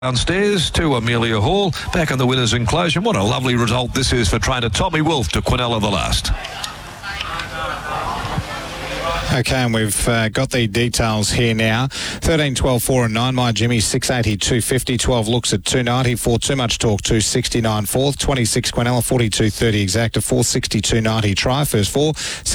Downstairs to Amelia Hall, back on the winner's enclosure. What a lovely result this is for trainer Tommy Wolf to Quinella the last. Okay, and we've got the details here now. 13, 12, 4 and 9. My Jimmy, 680, 250. 12 looks at 290. 4 Too Much Talk, 269 fourth. 26 Quinella, 42.30 exacta. 462.90 try. First 4,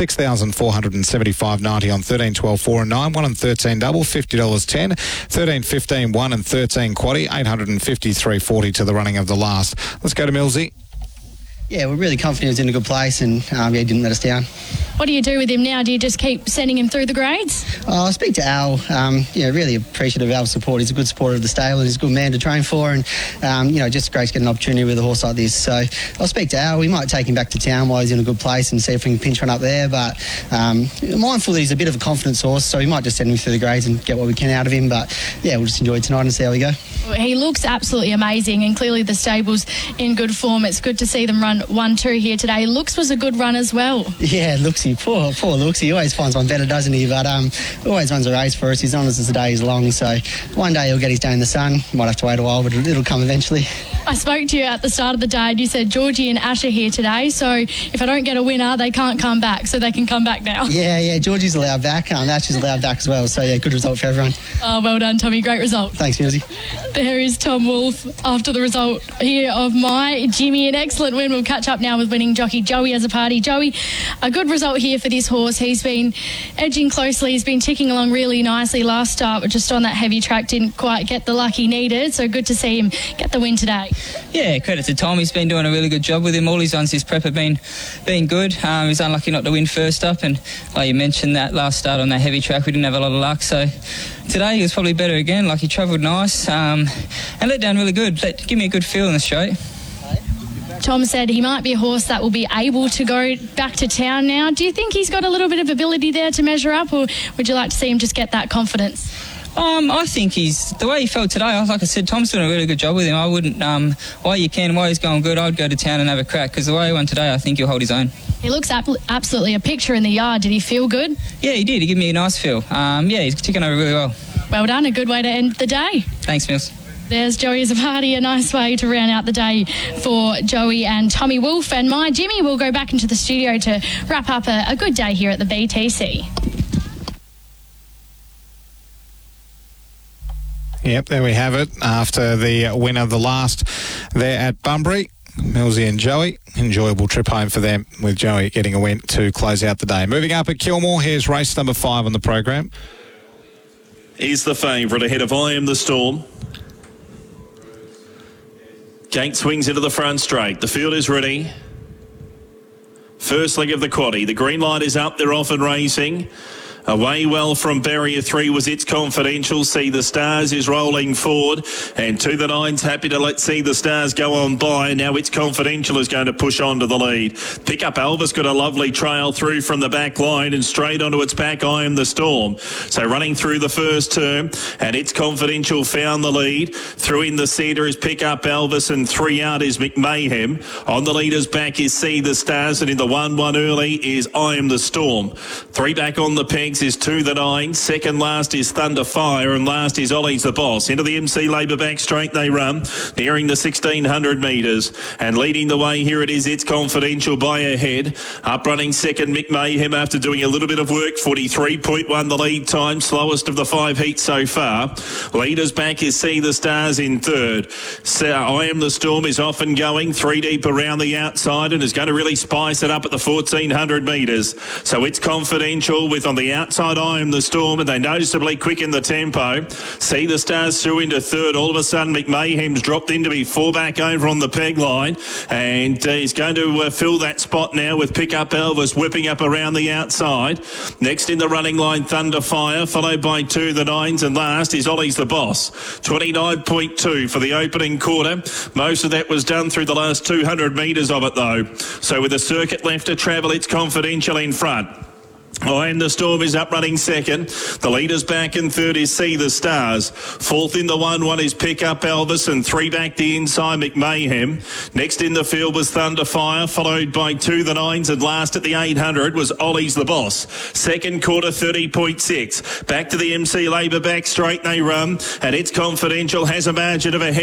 6,475.90 on 13, 12, 4 and 9. 1 and 13 double, $50.10. 13, 15, 1 and 13 quaddie, 853.40 to the running of the last. Let's go to Millsy. Yeah, we're really confident he was in a good place and he didn't let us down. What do you do with him now? Do you just keep sending him through the grades? I speak to Al. Really appreciative of Al's support. He's a good supporter of the stable and he's a good man to train for. And, just great to get an opportunity with a horse like this. So I'll speak to Al. We might take him back to town while he's in a good place and see if we can pinch one up there. But mindful that he's a bit of a confidence horse, so we might just send him through the grades and get what we can out of him. But, yeah, we'll just enjoy tonight and see how we go. He looks absolutely amazing and clearly the stable's in good form. It's good to see them run 1-2 here today. Looks was a good run as well. Yeah, Looksy. Poor Looksy. He always finds one better, doesn't he? But always runs a race for us. He's on us as the day is long. So one day he'll get his day in the sun. Might have to wait a while, but it'll come eventually. I spoke to you at the start of the day and you said Georgie and Ash are here today. So if I don't get a winner, they can't come back. So they can come back now. Yeah. Georgie's allowed back. Ash is allowed back as well. So, yeah, good result for everyone. Oh, well done, Tommy. Great result. Thanks, Millsy. There is Tom Wolf after the result here of My Jimmy. An excellent win. We'll catch up now with winning jockey Joey Azzopardi. Joey, a good result here for this horse. He's been edging closely. He's been ticking along really nicely last start, but just on that heavy track didn't quite get the luck he needed. So good to see him get the win today. Yeah, credit to Tom. He's been doing a really good job with him. All his runs this prep have been good. He was unlucky not to win first up, and like you mentioned, that last start on that heavy track, we didn't have a lot of luck. So today he was probably better again. Like, he travelled nice and let down really good. Give me a good feel in the straight. Tom said he might be a horse that will be able to go back to town now. Do you think he's got a little bit of ability there to measure up, or would you like to see him just get that confidence? I think the way he felt today, like I said, Tom's doing a really good job with him. I wouldn't, while he's going good, I'd go to town and have a crack, because the way he won today, I think he'll hold his own. He looks absolutely a picture in the yard. Did he feel good? Yeah, he did. He gave me a nice feel. He's ticking over really well. Well done. A good way to end the day. Thanks, Mills. There's Joey Azzopardi, a nice way to round out the day for Joey and Tommy Wolf. And My Jimmy will go back into the studio to wrap up a good day here at the BTC. Yep, there we have it. After the win of the last there at Bunbury, Millsy and Joey. Enjoyable trip home for them, with Joey getting a win to close out the day. Moving up at Kilmore, here's race number 5 on the program. He's the favourite ahead of I Am the Storm. Gate swings into the front straight. The field is ready. First leg of the quaddie. The green light is up. They're off and racing. Away well from barrier 3 was It's Confidential. See the Stars is rolling forward, and To the Nine's happy to let See the Stars go on by. Now It's Confidential is going to push on to the lead. Pick Up Elvis got a lovely trail through from the back line, and straight onto its back I Am the Storm. So running through the first term, and It's Confidential found the lead. Through in the centre is Pick Up Elvis, and 3 out is McMahon. On the leader's back is See the Stars, and in the 1-1 early is I Am the Storm. 3 back on the pegs is To the Nine. Second last is Thunder Fire, and last is Ollie's the Boss. Into the MC Labour back straight they run, nearing the 1,600 metres, and leading the way here it is It's Confidential by a head. Up running second McMahon after doing a little bit of work. 43.1 the lead time, slowest of the 5 heats so far. Leaders back is See the Stars in third. So I Am the Storm is off and going 3 deep around the outside, and is going to really spice it up at the 1,400 metres. So It's Confidential with on the outside I Am the Storm, and they noticeably quicken the tempo. See the Stars through into third. All of a sudden McMahon's dropped in to be 4 back over on the peg line, and he's going to fill that spot now with Pick Up Elvis whipping up around the outside. Next in the running line Thunder Fire, followed by To the Nines, and last is Ollie's the Boss. 29.2 for the opening quarter. Most of that was done through the last 200 metres of it though. So with a circuit left to travel, It's Confidential in front. I Am the Storm is up running second. The leader's back in third is See the Stars. Fourth in the 1-1 is Pick Up Elvis, and 3 back the inside McMahon. Next in the field was Thunder Fire, followed by To the Nines, and last at the 800 was Ollie's the Boss. Second quarter 30.6. Back to the MC Labour back straight they run, and It's Confidential has a margin of ahead.